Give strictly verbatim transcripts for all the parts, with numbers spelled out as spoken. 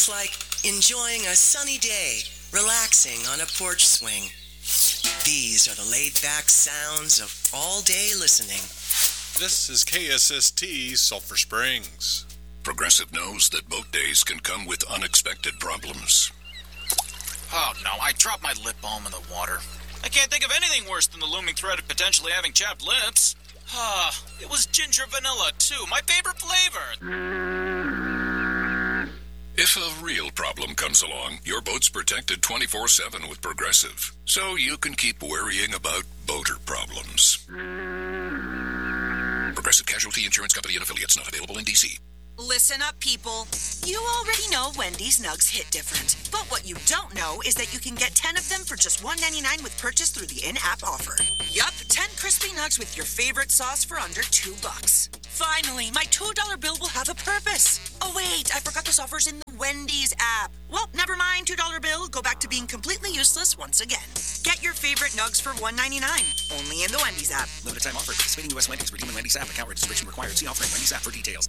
It's like enjoying a sunny day, relaxing on a porch swing. These are the laid-back sounds of all-day listening. This is K S S T Sulphur Springs. Progressive knows that boat days can come with unexpected problems. Oh, no, I dropped my lip balm in the water. I can't think of anything worse than the looming threat of potentially having chapped lips. Ah, it was ginger vanilla, too, my favorite flavor. If a real problem comes along, your boat's protected twenty-four seven with Progressive, so you can keep worrying about boater problems. Progressive Casualty Insurance Company and affiliates, not available in D C. Listen up, people. You already know Wendy's Nugs hit different. But what you don't know is that you can get ten of them for just one ninety-nine with purchase through the in-app offer. Yup, ten crispy nugs with your favorite sauce for under two bucks. Finally, my two dollar bill will have a purpose. Oh, wait, I forgot this offer's in the Wendy's app. Well, never mind, two dollar bill. Go back to being completely useless once again. Get your favorite nugs for one ninety-nine. Only in the Wendy's app. Limited time offer. Participating U S Wendy's. Redeem in Wendy's app. Account registration required. See offer in Wendy's app for details.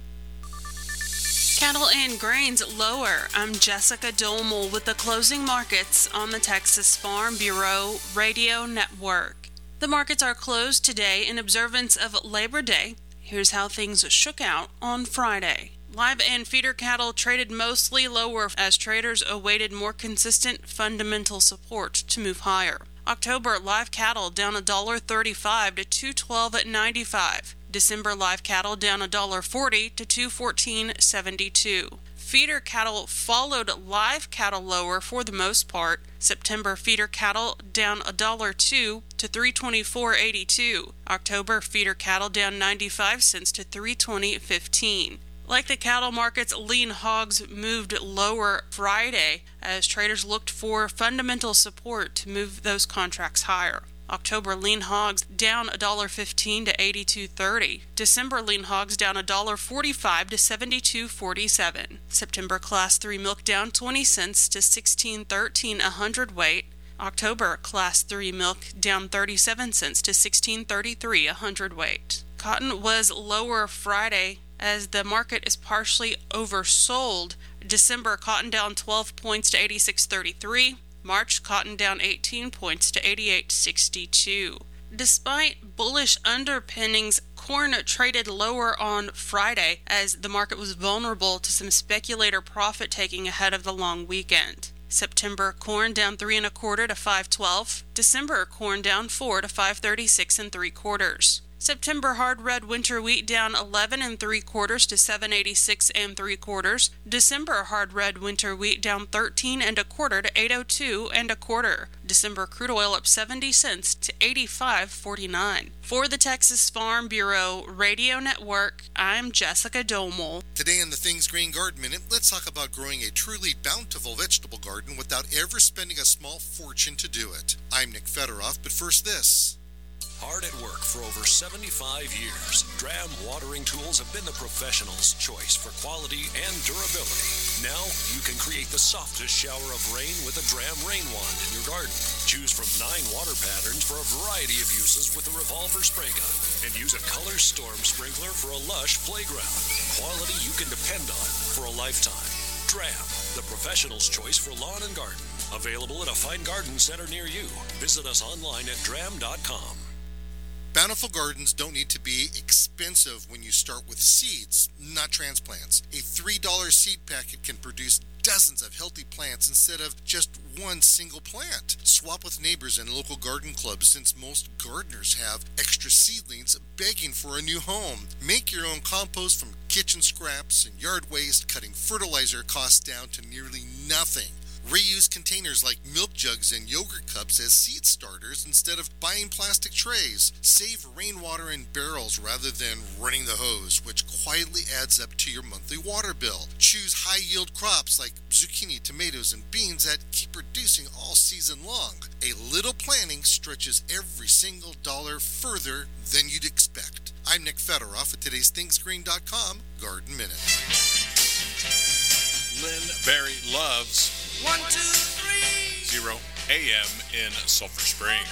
Cattle and grains lower. I'm Jessica Domel with the closing markets on the Texas Farm Bureau Radio Network. The markets are closed today in observance of Labor Day. Here's how things shook out on Friday. Live and feeder cattle traded mostly lower as traders awaited more consistent fundamental support to move higher. October live cattle down one dollar thirty-five to two twelve ninety-five. December live cattle down one dollar forty to two fourteen seventy-two. Feeder cattle followed live cattle lower for the most part. September feeder cattle down one dollar two to three twenty-four eighty-two. October feeder cattle down ninety-five cents to three twenty fifteen. Like the cattle markets, lean hogs moved lower Friday as traders looked for fundamental support to move those contracts higher. October lean hogs down one dollar fifteen to eighty-two thirty. December lean hogs down one dollar forty-five to seventy-two forty-seven. September class three milk down twenty cents to sixteen thirteen a hundredweight. October class three milk down thirty-seven cents to sixteen thirty-three a hundredweight. Cotton was lower Friday as the market is partially oversold. December cotton down twelve points to eighty-six thirty-three. March cotton down eighteen points to eighty-eight sixty-two. Despite bullish underpinnings, corn traded lower on Friday as the market was vulnerable to some speculator profit taking ahead of the long weekend. September corn down three and a quarter to five twelve. December corn down four to five thirty-six and three quarters. September hard red winter wheat down eleven and three quarters to seven eighty-six and three quarters. December hard red winter wheat down thirteen and a quarter to eight oh two and a quarter. December crude oil up seventy cents to eighty-five forty-nine. For the Texas Farm Bureau Radio Network, I'm Jessica Domel. Today in the Things Green Garden Minute, let's talk about growing a truly bountiful vegetable garden without ever spending a small fortune to do it. I'm Nick Federoff, but first this. Hard at work for over seventy-five years, Dram watering tools have been the professional's choice for quality and durability. Now you can create the softest shower of rain with a Dram rain wand in your garden. Choose from nine water patterns for a variety of uses with a revolver spray gun, and use a color storm sprinkler for a lush playground. Quality you can depend on for a lifetime. Dram, the professional's choice for lawn and garden. Available at a fine garden center near you. Visit us online at dram dot com. Bountiful gardens don't need to be expensive when you start with seeds, not transplants. A three dollar seed packet can produce dozens of healthy plants instead of just one single plant. Swap with neighbors and local garden clubs since most gardeners have extra seedlings begging for a new home. Make your own compost from kitchen scraps and yard waste, cutting fertilizer costs down to nearly nothing. Reuse containers like milk jugs and yogurt cups as seed starters instead of buying plastic trays. Save rainwater in barrels rather than running the hose, which quietly adds up to your monthly water bill. Choose high-yield crops like zucchini, tomatoes, and beans that keep producing all season long. A little planning stretches every single dollar further than you'd expect. I'm Nick Federoff at today's things green dot com Garden Minute. Lynn Barry loves One, two, three. zero A M in Sulphur Springs.